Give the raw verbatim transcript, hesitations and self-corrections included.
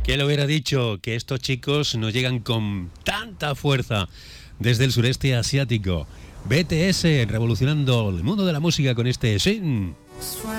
¿Quién lo hubiera dicho? Que estos chicos nos llegan con tanta fuerza desde el sureste asiático. B T S revolucionando el mundo de la música con este Sin.